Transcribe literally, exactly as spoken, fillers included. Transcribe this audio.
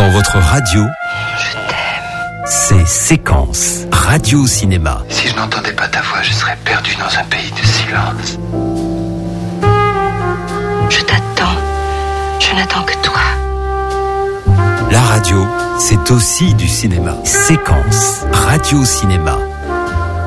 Dans votre radio, Je t'aime. c'est Séquence, radio-cinéma. Si je n'entendais pas ta voix, je serais perdu dans un pays de silence. Je t'attends. Je n'attends que toi. La radio, c'est aussi du cinéma. Séquence, radio-cinéma.